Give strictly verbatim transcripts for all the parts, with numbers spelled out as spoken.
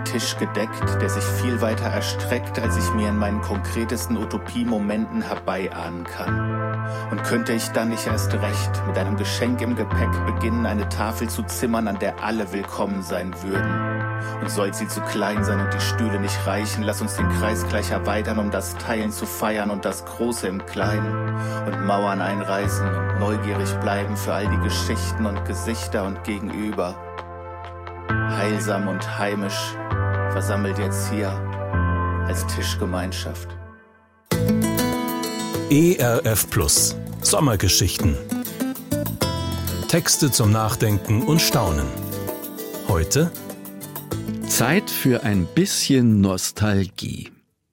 Tisch gedeckt, der sich viel weiter erstreckt, als ich mir in meinen konkretesten Utopiemomenten herbeiahnen kann. Und könnte ich dann nicht erst recht mit einem Geschenk im Gepäck beginnen, eine Tafel zu zimmern, an der alle willkommen sein würden. Und soll sie zu klein sein und die Stühle nicht reichen, lass uns den Kreis gleich erweitern, um das Teilen zu feiern und das Große im Kleinen. Und Mauern einreißen und neugierig bleiben für all die Geschichten und Gesichter und Gegenüber. Heilsam und heimisch, versammelt jetzt hier als Tischgemeinschaft. E R F Plus Sommergeschichten. Texte zum Nachdenken und Staunen. Heute Zeit für ein bisschen Nostalgie.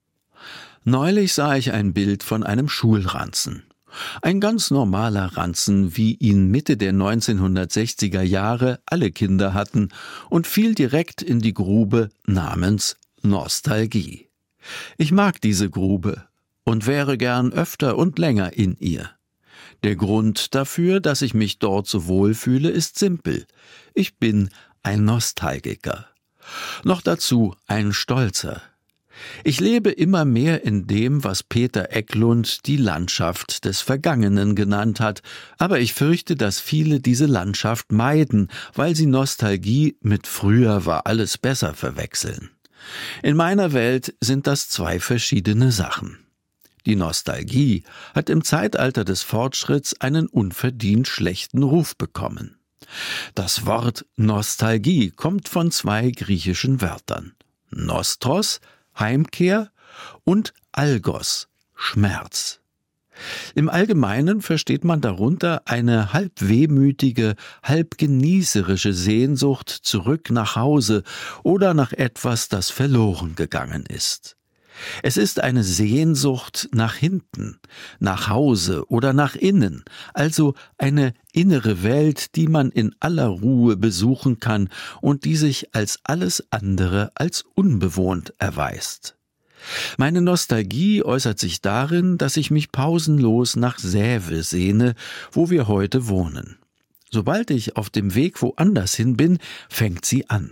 Neulich sah ich ein Bild von einem Schulranzen. Ein ganz normaler Ranzen, wie ihn Mitte der neunzehnhundertsechziger Jahre alle Kinder hatten, und fiel direkt in die Grube namens Nostalgie. Ich mag diese Grube und wäre gern öfter und länger in ihr. Der Grund dafür, dass ich mich dort so wohlfühle, ist simpel. Ich bin ein Nostalgiker. Noch dazu ein Stolzer. Ich lebe immer mehr in dem, was Peter Ecklund die Landschaft des Vergangenen genannt hat, aber ich fürchte, dass viele diese Landschaft meiden, weil sie Nostalgie mit früher war alles besser verwechseln. In meiner Welt sind das zwei verschiedene Sachen. Die Nostalgie hat im Zeitalter des Fortschritts einen unverdient schlechten Ruf bekommen. Das Wort Nostalgie kommt von zwei griechischen Wörtern: Nostros, Heimkehr, und Algos, Schmerz. Im Allgemeinen versteht man darunter eine halb wehmütige, halb genießerische Sehnsucht zurück nach Hause oder nach etwas, das verloren gegangen ist. Es ist eine Sehnsucht nach hinten, nach Hause oder nach innen, also eine innere Welt, die man in aller Ruhe besuchen kann und die sich als alles andere als unbewohnt erweist. Meine Nostalgie äußert sich darin, dass ich mich pausenlos nach Säve sehne, wo wir heute wohnen. Sobald ich auf dem Weg woanders hin bin, fängt sie an.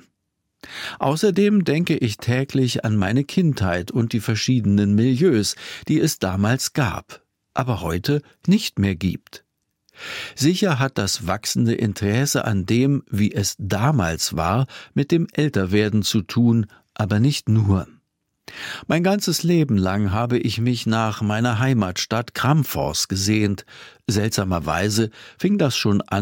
Außerdem denke ich täglich an meine Kindheit und die verschiedenen Milieus, die es damals gab, aber heute nicht mehr gibt. Sicher hat das wachsende Interesse an dem, wie es damals war, mit dem Älterwerden zu tun, aber nicht nur. Mein ganzes Leben lang habe ich mich nach meiner Heimatstadt Kramfors gesehnt. Seltsamerweise fing das schon an